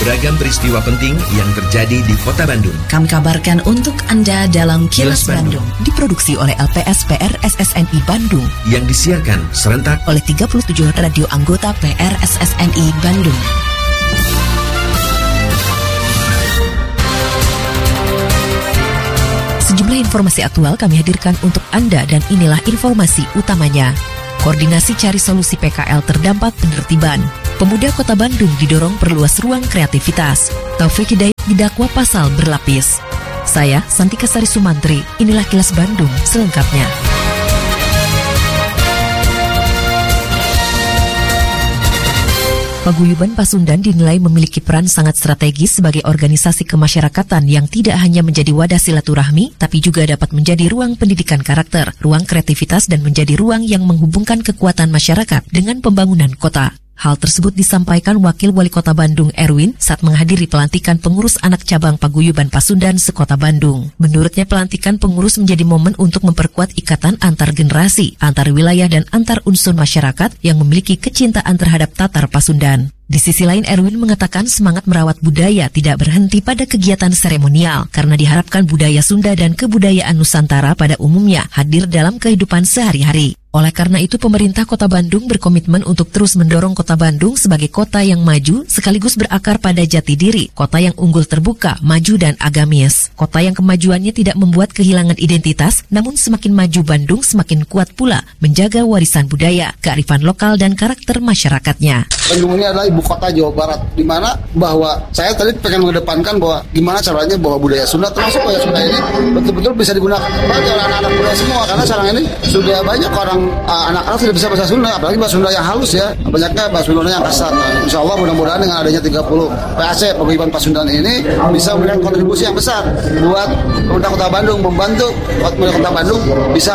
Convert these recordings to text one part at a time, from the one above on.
beragam peristiwa penting yang terjadi di Kota Bandung. Kami kabarkan untuk Anda dalam Kilas Bandung. Diproduksi oleh LPS PR SSNI Bandung. Yang disiarkan serentak oleh 37 radio anggota PR SSNI Bandung. Sejumlah informasi aktual kami hadirkan untuk Anda dan inilah informasi utamanya. Koordinasi cari solusi PKL terdampak penertiban. Pemuda Kota Bandung didorong perluas ruang kreativitas. Taufik Hidayat didakwa pasal berlapis. Saya, Santika Sari Sumantri, inilah Kilas Bandung selengkapnya. Paguyuban Pasundan dinilai memiliki peran sangat strategis sebagai organisasi kemasyarakatan yang tidak hanya menjadi wadah silaturahmi, tapi juga dapat menjadi ruang pendidikan karakter, ruang kreativitas dan menjadi ruang yang menghubungkan kekuatan masyarakat dengan pembangunan kota. Hal tersebut disampaikan Wakil Wali Kota Bandung Erwin saat menghadiri pelantikan pengurus anak cabang Paguyuban Pasundan sekota Bandung. Menurutnya pelantikan pengurus menjadi momen untuk memperkuat ikatan antar generasi, antar wilayah dan antar unsur masyarakat yang memiliki kecintaan terhadap Tatar Pasundan. Di sisi lain Erwin mengatakan semangat merawat budaya tidak berhenti pada kegiatan seremonial karena diharapkan budaya Sunda dan kebudayaan Nusantara pada umumnya hadir dalam kehidupan sehari-hari. Oleh karena itu, pemerintah Kota Bandung berkomitmen untuk terus mendorong Kota Bandung sebagai kota yang maju sekaligus berakar pada jati diri, kota yang unggul terbuka, maju dan agamis. Kota yang kemajuannya tidak membuat kehilangan identitas, namun semakin maju Bandung semakin kuat pula menjaga warisan budaya, kearifan lokal dan karakter masyarakatnya. Bandung ini adalah ibu kota Jawa Barat, di mana bahwa saya tadi pengen mengedepankan bahwa gimana caranya bahwa budaya Sunda termasuk budaya Sunda ini betul-betul bisa digunakan oleh anak-anak budaya semua, karena sekarang ini sudah banyak orang anak-anak tidak bisa bahasa Sunda, apalagi bahasa Sunda yang halus ya, banyaknya bahasa Sunda yang kasar. Nah, insya Allah mudah-mudahan dengan adanya 30 PAC Paguyuban Pasundan ini bisa memberikan kontribusi yang besar buat pemerintah Kota Bandung, membantu pemerintah Kota Bandung bisa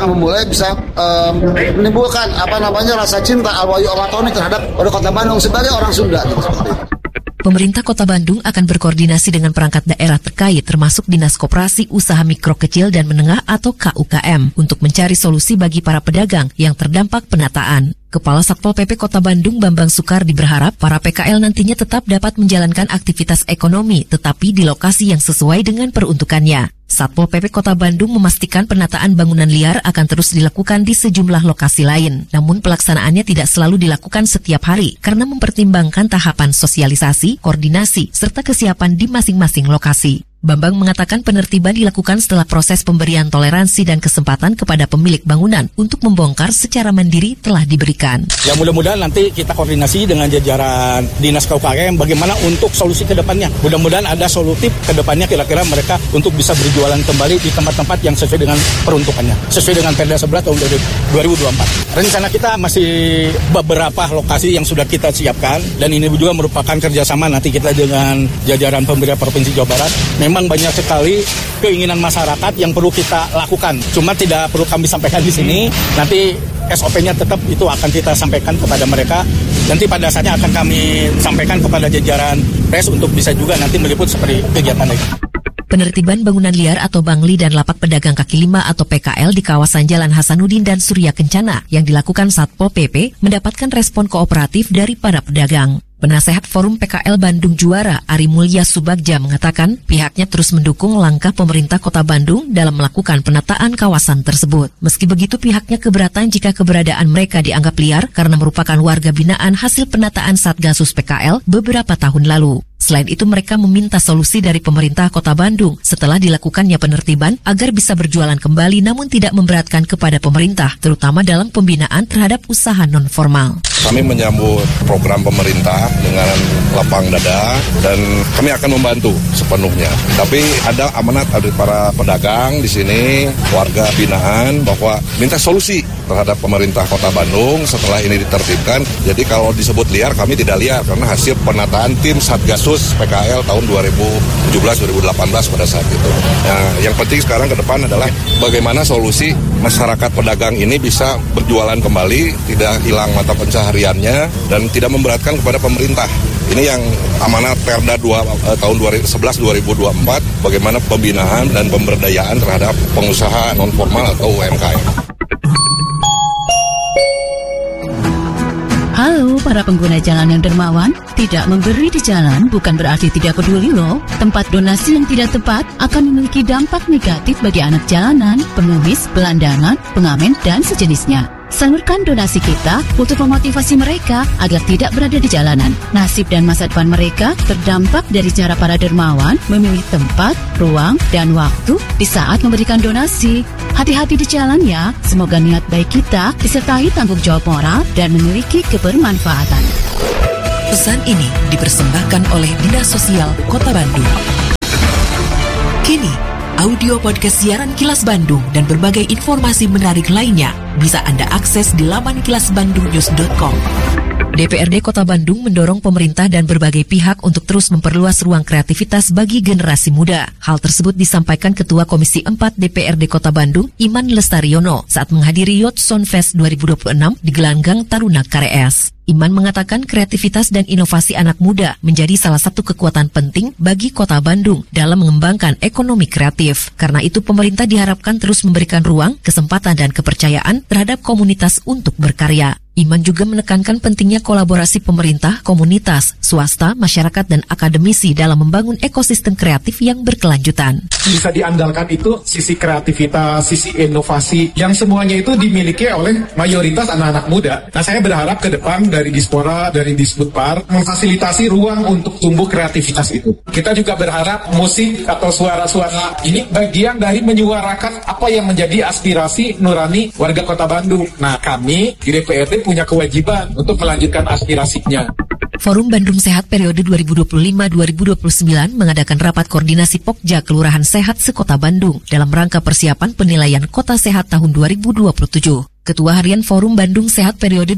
menimbulkan rasa cinta alwayu awatoni terhadap Kota Bandung sebagai orang Sunda. Pemerintah Kota Bandung akan berkoordinasi dengan perangkat daerah terkait termasuk Dinas Koperasi Usaha Mikro Kecil dan Menengah atau KUKM untuk mencari solusi bagi para pedagang yang terdampak penataan. Kepala Satpol PP Kota Bandung Bambang Sukardi berharap para PKL nantinya tetap dapat menjalankan aktivitas ekonomi tetapi di lokasi yang sesuai dengan peruntukannya. Satpol PP Kota Bandung memastikan penataan bangunan liar akan terus dilakukan di sejumlah lokasi lain. Namun pelaksanaannya tidak selalu dilakukan setiap hari karena mempertimbangkan tahapan sosialisasi, koordinasi, serta kesiapan di masing-masing lokasi. Bambang mengatakan penertiban dilakukan setelah proses pemberian toleransi dan kesempatan kepada pemilik bangunan untuk membongkar secara mandiri telah diberikan. Ya mudah-mudahan nanti kita koordinasi dengan jajaran Dinas KUKM bagaimana untuk solusi ke depannya. Mudah-mudahan ada solutif ke depannya kira-kira mereka untuk bisa berjualan kembali di tempat-tempat yang sesuai dengan peruntukannya. Sesuai dengan Perda 11 tahun 2024. Rencana kita masih beberapa lokasi yang sudah kita siapkan dan ini juga merupakan kerjasama nanti kita dengan jajaran pemerintah Provinsi Jawa Barat. Memang banyak sekali keinginan masyarakat yang perlu kita lakukan. Cuma tidak perlu kami sampaikan di sini. Nanti SOP-nya tetap itu akan kita sampaikan kepada mereka. Nanti pada saatnya akan kami sampaikan kepada jajaran pres untuk bisa juga nanti meliput seperti kegiatan ini. Penertiban bangunan liar atau bangli dan lapak pedagang kaki lima atau PKL di kawasan Jalan Hasanuddin dan Surya Kencana yang dilakukan Satpol PP mendapatkan respon kooperatif dari para pedagang. Penasehat Forum PKL Bandung Juara Ari Mulya Subagja mengatakan pihaknya terus mendukung langkah pemerintah Kota Bandung dalam melakukan penataan kawasan tersebut. Meski begitu pihaknya keberatan jika keberadaan mereka dianggap liar karena merupakan warga binaan hasil penataan Satgasus PKL beberapa tahun lalu. Selain itu mereka meminta solusi dari pemerintah Kota Bandung setelah dilakukannya penertiban agar bisa berjualan kembali namun tidak memberatkan kepada pemerintah, terutama dalam pembinaan terhadap usaha non-formal. Kami menyambut program pemerintah dengan lapang dada dan kami akan membantu sepenuhnya. Tapi ada amanat dari para pedagang di sini, warga binaan bahwa minta solusi terhadap pemerintah Kota Bandung setelah ini ditertibkan. Jadi kalau disebut liar kami tidak liar karena hasil penataan tim Satgasus PKL tahun 2017-2018 pada saat itu. Nah, yang penting sekarang ke depan adalah bagaimana solusi masyarakat pedagang ini bisa berjualan kembali, tidak hilang mata pencahariannya dan tidak memberatkan kepada pemerintah. Ini yang amanat Perda tahun 2011-2024 bagaimana pembinaan dan pemberdayaan terhadap pengusaha non-formal atau UMKM. Halo para pengguna jalan yang dermawan, tidak memberi di jalan bukan berarti tidak peduli loh. Tempat donasi yang tidak tepat akan memiliki dampak negatif bagi anak jalanan, pengemis, gelandangan, pengamen, dan sejenisnya. Salurkan donasi kita untuk memotivasi mereka agar tidak berada di jalanan. Nasib dan masa depan mereka terdampak dari cara para dermawan memilih tempat, ruang, dan waktu di saat memberikan donasi. Hati-hati di jalan ya, semoga niat baik kita disertai tanggung jawab moral dan memiliki kebermanfaatan. Pesan ini dipersembahkan oleh Dinas Sosial Kota Bandung. Kini, audio podcast siaran Kilas Bandung dan berbagai informasi menarik lainnya bisa Anda akses di laman kilasbandungnews.com. DPRD Kota Bandung mendorong pemerintah dan berbagai pihak untuk terus memperluas ruang kreativitas bagi generasi muda. Hal tersebut disampaikan Ketua Komisi 4 DPRD Kota Bandung, Iman Lestariono, saat menghadiri Youth Sound Fest 2026 di Gelanggang Taruna KRS. Iman mengatakan kreativitas dan inovasi anak muda menjadi salah satu kekuatan penting bagi Kota Bandung dalam mengembangkan ekonomi kreatif. Karena itu pemerintah diharapkan terus memberikan ruang, kesempatan dan kepercayaan terhadap komunitas untuk berkarya. Iman juga menekankan pentingnya kolaborasi pemerintah, komunitas, swasta, masyarakat, dan akademisi dalam membangun ekosistem kreatif yang berkelanjutan. Bisa diandalkan itu sisi kreativitas, sisi inovasi, yang semuanya itu dimiliki oleh mayoritas anak-anak muda. Nah, saya berharap ke depan dari Dispora, dari Disbudpar, memfasilitasi ruang untuk tumbuh kreativitas itu. Kita juga berharap musik atau suara-suara ini bagian dari menyuarakan apa yang menjadi aspirasi nurani warga Kota Bandung. Nah, kami di DPRD punya kewajiban untuk melanjutkan aspirasinya. Forum Bandung Sehat periode 2025-2029 mengadakan rapat koordinasi Pokja Kelurahan Sehat se-Kota Bandung dalam rangka persiapan penilaian Kota Sehat tahun 2027. Ketua Harian Forum Bandung Sehat periode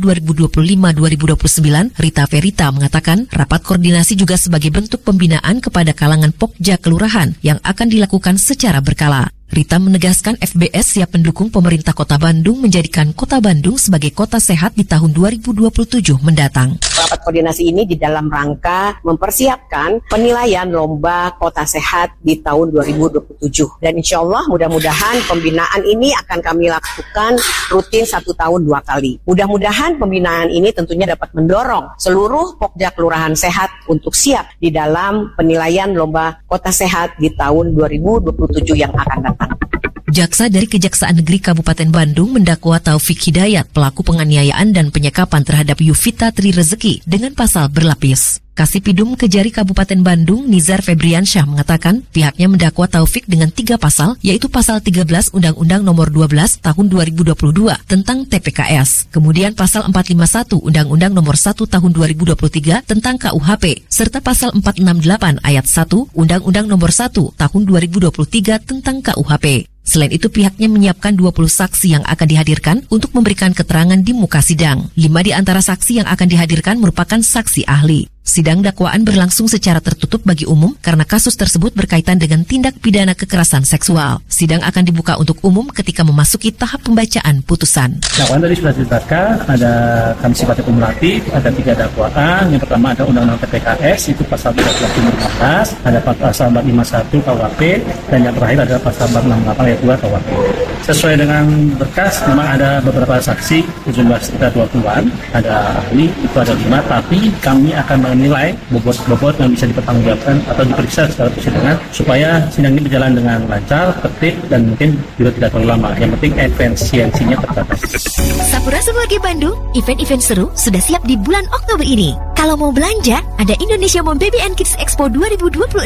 2025-2029, Rita Verita, mengatakan rapat koordinasi juga sebagai bentuk pembinaan kepada kalangan Pokja Kelurahan yang akan dilakukan secara berkala. Rita menegaskan FBS siap mendukung pemerintah Kota Bandung menjadikan Kota Bandung sebagai kota sehat di tahun 2027 mendatang. Rapat koordinasi ini di dalam rangka mempersiapkan penilaian lomba kota sehat di tahun 2027. Dan insya Allah mudah-mudahan pembinaan ini akan kami lakukan rutin 1 tahun 2 kali. Mudah-mudahan pembinaan ini tentunya dapat mendorong seluruh Pokja Kelurahan Sehat untuk siap di dalam penilaian lomba kota sehat di tahun 2027 yang akan datang. Jaksa dari Kejaksaan Negeri Kabupaten Bandung mendakwa Taufik Hidayat, pelaku penganiayaan dan penyekapan terhadap Yuvita Tri Rezeki dengan pasal berlapis. Kasipidum Kejari Kabupaten Bandung, Nizar Febriansyah, mengatakan pihaknya mendakwa Taufik dengan 3 pasal, yaitu pasal 13 Undang-Undang Nomor 12 Tahun 2022 tentang TPKS, kemudian pasal 451 Undang-Undang Nomor 1 Tahun 2023 tentang KUHP, serta pasal 468 Ayat 1 Undang-Undang Nomor 1 Tahun 2023 tentang KUHP. Selain itu pihaknya menyiapkan 20 saksi yang akan dihadirkan untuk memberikan keterangan di muka sidang. 5 di antara saksi yang akan dihadirkan merupakan saksi ahli. Sidang dakwaan berlangsung secara tertutup bagi umum karena kasus tersebut berkaitan dengan tindak pidana kekerasan seksual. Sidang akan dibuka untuk umum ketika memasuki tahap pembacaan putusan. Dakwaan tadi sudah ditetapkan, ada kami sifatnya kumulatif, ada 3 dakwaan. Yang pertama ada Undang-Undang TPKS, itu pasal 13-15, ada pasal 451 KUHP, dan yang terakhir adalah pasal 468 ayat 2 KUHP. Sesuai dengan berkas, memang ada beberapa saksi, jumlah sekitar 20-an, ada ahli, itu ada 5, tapi kami akan menilai bobot yang bisa dipertanggungjawabkan atau diperiksa secara persidangan supaya sidang ini berjalan dengan lancar, tertib, dan mungkin juga tidak terlalu lama. Yang penting efisiensinya tercapai. Sapura Sebagai Bandung, event-event seru sudah siap di bulan Oktober ini. Kalau mau belanja, ada Indonesia Mom Baby and Kids Expo 2026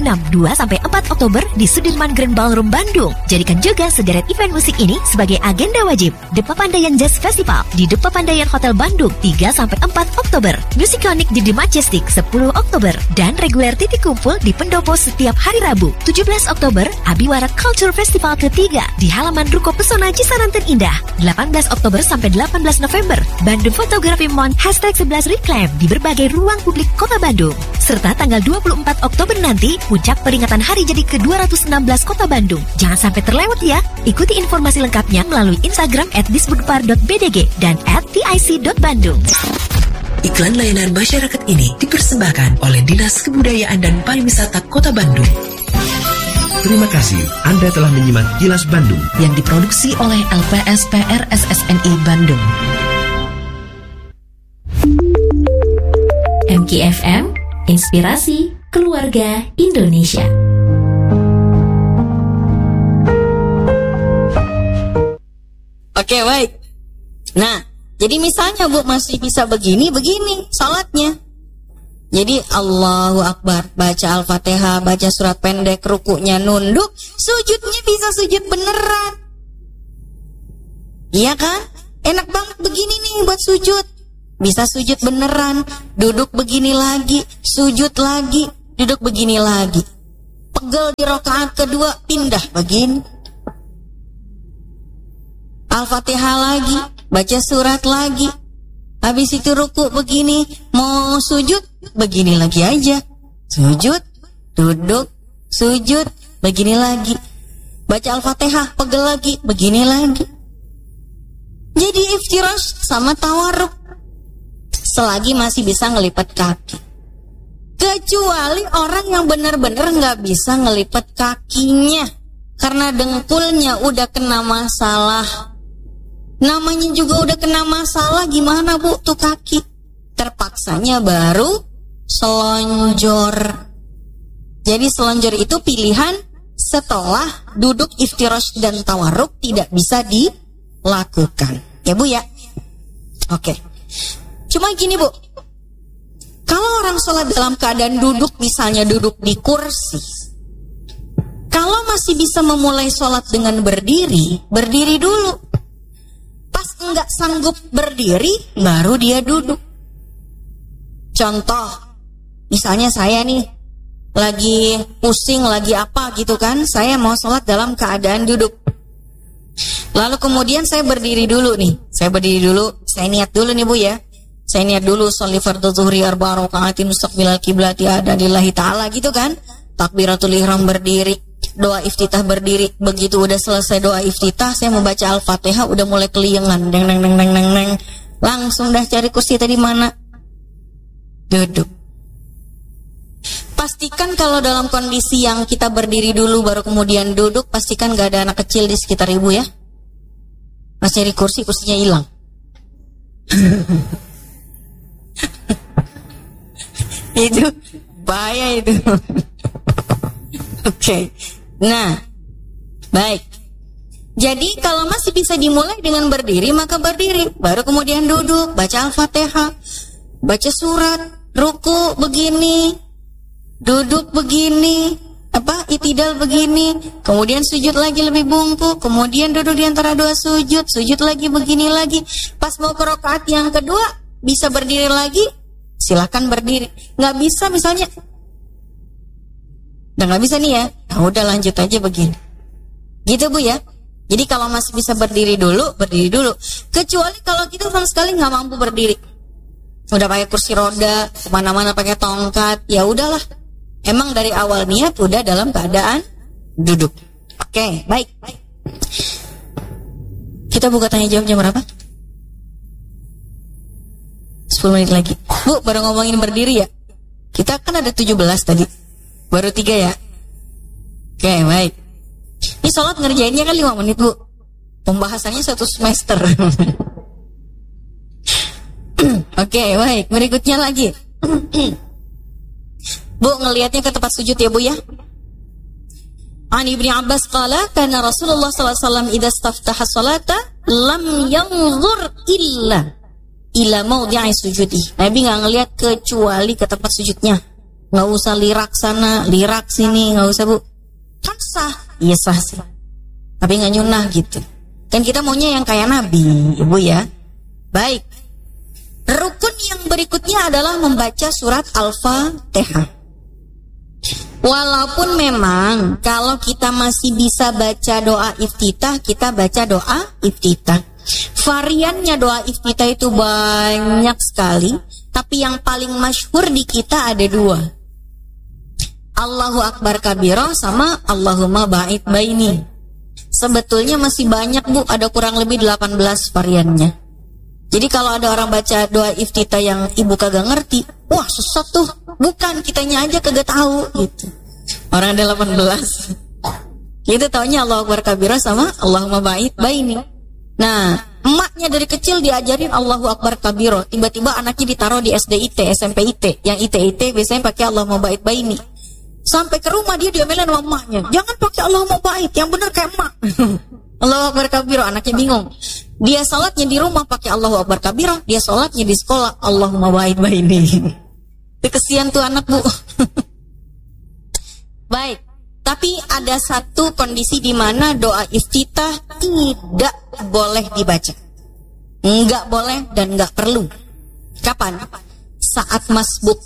2-4 Oktober di Sudirman Grand Ballroom Bandung. Jadikan juga sederet event musik ini sebagai agenda wajib. The Papandayan Jazz Festival di The Papandayan Hotel Bandung 3-4 Oktober. Musiconic di The Majestic 10 Oktober. Dan reguler titik kumpul di Pendopo setiap hari Rabu. 17 Oktober, Abiwara Culture Festival ketiga di halaman Ruko Pesona Cisaranten Indah. 18 Oktober sampai 18 November, Bandung Photography Month #11 Reclaim di berbagai ruang publik Kota Bandung. Serta tanggal 24 Oktober nanti, puncak peringatan hari jadi ke-216 Kota Bandung. Jangan sampai terlewat ya. Ikuti informasi lengkapnya melalui Instagram @disbudpar.bdg dan @tic.bandung. Iklan layanan masyarakat ini dipersembahkan oleh Dinas Kebudayaan dan Pariwisata Kota Bandung. Terima kasih Anda telah menyimak Kilas Bandung yang diproduksi oleh LPSPR SSNI Bandung. Dengki FM, inspirasi keluarga Indonesia. Oke, baik. Nah, jadi misalnya Bu masih bisa begini salatnya. Jadi Allahu Akbar, baca Al-Fatihah, baca surat pendek, rukunya nunduk, sujudnya bisa sujud beneran. Iya kan? Enak banget begini nih buat sujud. Bisa sujud beneran, duduk begini lagi, sujud lagi, duduk begini lagi. Pegel di rakaat kedua, pindah begini. Al-Fatihah lagi, baca surat lagi. Habis itu ruku begini, mau sujud begini lagi aja. Sujud, duduk, sujud, begini lagi. Baca Al-Fatihah, pegel lagi, begini lagi. Jadi iftirash sama tawarruk, selagi masih bisa ngelipat kaki. Kecuali orang yang benar-benar nggak bisa ngelipat kakinya karena dengkulnya udah kena masalah. Namanya juga udah kena masalah, gimana Bu tuh kaki? Terpaksanya baru selonjor. Jadi selonjor itu pilihan setelah duduk iftirash dan tawarruk tidak bisa dilakukan. Ya Bu ya? Oke. Cuma gini Bu, kalau orang sholat dalam keadaan duduk, misalnya duduk di kursi, kalau masih bisa memulai sholat dengan berdiri, berdiri dulu. Pas enggak sanggup berdiri, baru dia duduk. Contoh, misalnya saya nih, lagi pusing, lagi apa gitu kan, saya mau sholat dalam keadaan duduk. Lalu kemudian saya berdiri dulu nih, saya niat dulu nih Bu ya. Saya niat dulu sholli fardhu zuhri arba'a raka'atin mustaqbilal qiblati ada lillahi ta'ala gitu kan. Takbiratul ihram berdiri, doa iftitah berdiri. Begitu udah selesai doa iftitah, saya membaca Al-Fatihah udah mulai keliengan. Neng. Langsung dah cari kursi tadi mana? Duduk. Pastikan kalau dalam kondisi yang kita berdiri dulu baru kemudian duduk, pastikan gak ada anak kecil di sekitar Ibu ya. Pas cari kursinya hilang. Itu bahaya itu. Oke. Nah, baik. Jadi kalau masih bisa dimulai dengan berdiri, maka berdiri. Baru kemudian duduk, baca Al-Fatihah, baca surat, ruku begini, duduk begini, itidal begini, kemudian sujud lagi lebih bungkuk, kemudian duduk di antara dua sujud, sujud lagi begini lagi. Pas mau ke rakaat yang kedua, bisa berdiri lagi, silakan berdiri. Nggak bisa misalnya, udah nggak bisa nih ya, nah udah lanjut aja begini. Gitu Bu ya. Jadi kalau masih bisa berdiri dulu, berdiri dulu. Kecuali kalau kita sama sekali nggak mampu berdiri, udah pakai kursi roda, kemana-mana pakai tongkat, ya udahlah. Emang dari awal niat udah dalam keadaan duduk. Oke, baik. Kita buka tanya jawab jam berapa? 10 menit lagi. Bu, baru ngomongin berdiri ya. Kita kan ada 17 tadi, baru 3 ya. Oke, baik. Ini sholat ngerjainnya kan 5 menit Bu. Pembahasannya 1 semester. Oke, baik. Berikutnya lagi. Bu, ngelihatnya ke tempat sujud ya Bu ya. An Ibnu Abbas qala kana Rasulullah sallallahu alaihi wasallam idza istaftaha salata lam yanzur illa ila maudhi'i sujudi. Nabi enggak ngelihat kecuali ke tempat sujudnya. Enggak usah lirak sana, lirak sini, enggak usah Bu. Kan sah. Iya sah sih. Tapi enggak nyunah gitu. Kan kita maunya yang kayak Nabi, Ibu ya. Baik. Rukun yang berikutnya adalah membaca surat Al-Fatihah. Walaupun memang kalau kita masih bisa baca doa iftitah, kita baca doa iftitah. Variannya doa iftitah itu banyak sekali, tapi yang paling masyhur di kita ada 2. Allahu Akbar kabira sama Allahumma ba'id baini. Sebetulnya masih banyak Bu, ada kurang lebih 18 variannya. Jadi kalau ada orang baca doa iftitah yang Ibu kagak ngerti, wah sesat tuh. Bukan, kitanya aja kagak tahu gitu. Orang ada 18. Itu taunya Allahu Akbar kabira sama Allahumma ba'id baini. Nah, Emaknya dari kecil diajarin Allahu Akbar kabiro. Tiba-tiba anaknya ditaruh di SDIT, SMPIT. Yang IT biasanya pakai Allahumma ba'id baini. Sampai ke rumah dia diomelin sama emaknya. Jangan pakai Allahumma ba'id, yang benar kayak emak. Allahu Akbar kabiro, anaknya bingung. Dia salatnya di rumah pakai Allahu Akbar kabiro, dia salatnya di sekolah Allahumma ba'id baini. Itu kesian tuh anak, Bu. Baik. Tapi ada satu kondisi di mana doa iftitah tidak boleh dibaca. Enggak boleh dan enggak perlu. Kapan? Saat masbuk.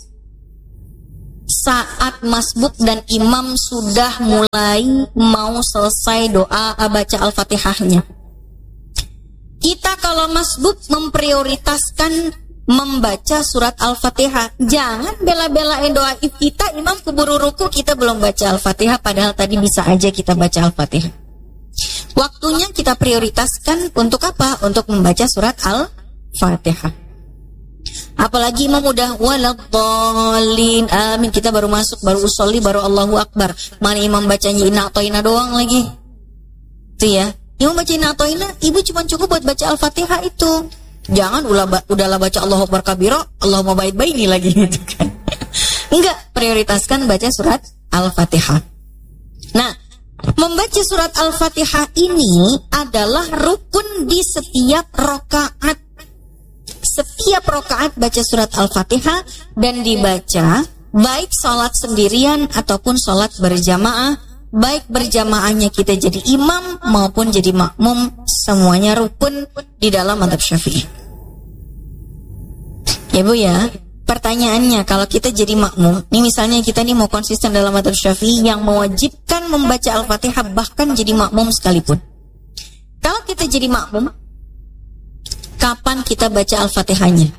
Saat masbuk dan imam sudah mulai mau selesai doa baca Al-Fatihahnya. Kita kalau masbuk memprioritaskan membaca surat Al-Fatihah. Jangan bela-belain doa iftitah, imam keburu ruku, kita belum baca Al-Fatihah, padahal tadi bisa aja kita baca Al-Fatihah. Waktunya kita prioritaskan untuk apa? Untuk membaca surat Al-Fatihah. Apalagi imam udah waladhdallin, amin, kita baru masuk, baru usolli, baru Allahu Akbar. Mana imam bacanya inna atoina doang lagi. Itu ya. Imam baca inna atoina, ibu cuma cukup buat baca Al-Fatihah itu. Jangan udahlah baca Allahu Akbar kabiro, Allahumma ba'id baini lagi gitu kan. Enggak, prioritaskan baca surat Al-Fatihah. Nah, membaca surat Al-Fatihah ini adalah rukun di setiap rakaat. Setiap rakaat baca surat Al-Fatihah dan dibaca baik sholat sendirian ataupun sholat berjamaah. Baik berjamaahnya kita jadi imam maupun jadi makmum, semuanya rukun di dalam mazhab Syafi'i. Ya Bu ya, pertanyaannya kalau kita jadi makmum, nih misalnya kita nih mau konsisten dalam mazhab Syafi'i yang mewajibkan membaca Al-Fatihah bahkan jadi makmum sekalipun. Kalau kita jadi makmum, kapan kita baca Al-Fatihahnya?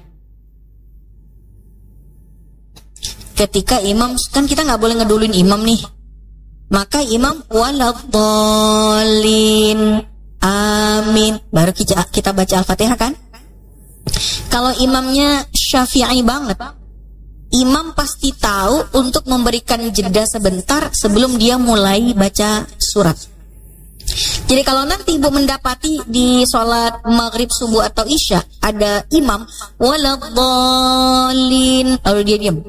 Ketika imam, kan kita nggak boleh ngeduluin imam nih. Maka imam waladhdallin, amin, baru kita baca Al-Fatihah kan? Kalau imamnya Syafi'i banget, imam pasti tahu untuk memberikan jeda sebentar sebelum dia mulai baca surat. Jadi kalau nanti ibu mendapati di sholat maghrib, subuh atau isya ada imam waladhdallin, lalu dia diam,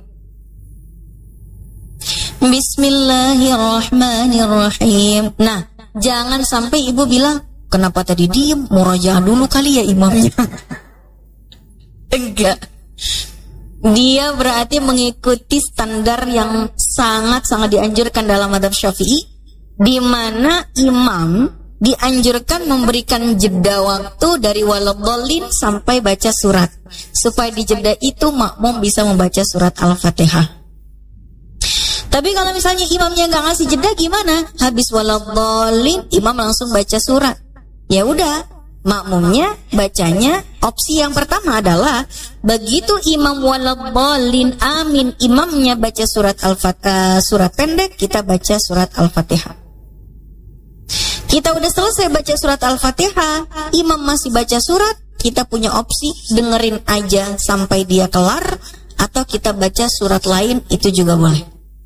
Bismillahirrahmanirrahim. Nah, jangan sampai ibu bilang, kenapa tadi diem? Murojaah dulu kali ya imamnya. Enggak. Dia berarti mengikuti standar yang sangat-sangat dianjurkan dalam mazhab Syafi'i, di mana imam dianjurkan memberikan jeda waktu dari waladhdallin sampai baca surat, supaya di jeda itu makmum bisa membaca surat Al-Fatihah. Tapi kalau misalnya imamnya nggak ngasih jeda gimana? Habis waladhdallin, imam langsung baca surat. Ya udah, makmumnya bacanya opsi yang pertama adalah begitu imam waladhdallin amin, imamnya baca surat Al-Fatihah, surat pendek, kita baca surat Al-Fatihah. Kita udah selesai baca surat Al-Fatihah, imam masih baca surat, kita punya opsi dengerin aja sampai dia kelar, atau kita baca surat lain, itu juga boleh.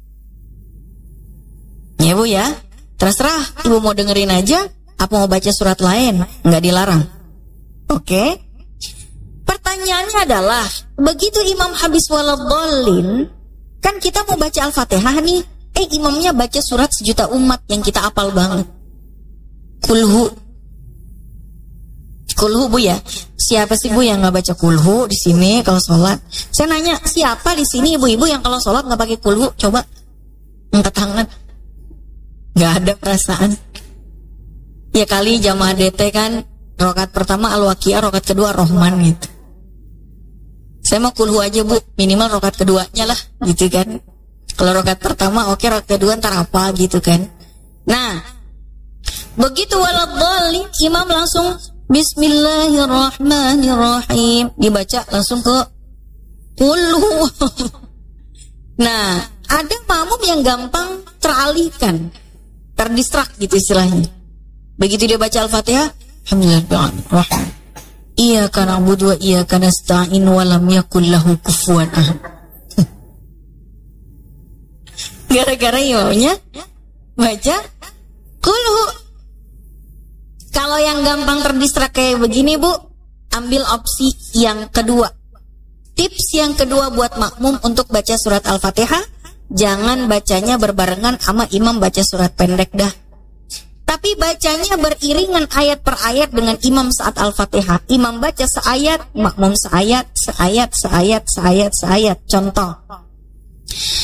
Ya Bu ya, terserah ibu mau dengerin aja apa mau baca surat lain, nggak dilarang. Oke. Pertanyaannya adalah, begitu imam habis waladhdallin, kan kita mau baca Al-Fatihah nih, imamnya baca surat sejuta umat yang kita hafal banget, kulhu Bu ya. Siapa sih Bu yang nggak baca kulhu di sini kalau sholat? Saya nanya, siapa di sini ibu-ibu yang kalau sholat nggak pakai kulhu? Coba angkat tangan. Gak ada perasaan. Ya kali jamaah DT kan rakaat pertama Al-Waqiah, rakaat kedua Rahman gitu. Saya mau kulhu aja Bu, minimal rakaat keduanya lah gitu kan. Kalau rakaat pertama oke, rakaat kedua ntar apa gitu kan. Nah, begitu waladhdallin, imam langsung Bismillahirrahmanirrahim, dibaca langsung ke kulhu. Nah, ada makmum yang gampang teralihkan, terdistrak gitu istilahnya. Begitu dia baca Al-Fatihah, Alhamdulillahirrahmanirrahim, Iyyaka na'budu wa iyyaka nasta'in wa lam yakul lahu kufuwan ahad. Gara-gara imamnya baca kulhu. Kalau yang gampang terdistrak kayak begini Bu, ambil opsi yang kedua. Tips yang kedua buat makmum untuk baca surat Al-Fatihah, jangan bacanya berbarengan sama imam baca surat pendek dah. Tapi bacanya beriringan ayat per ayat dengan imam saat Al-Fatihah. Imam baca seayat, makmum seayat, seayat, seayat, seayat, seayat. Contoh,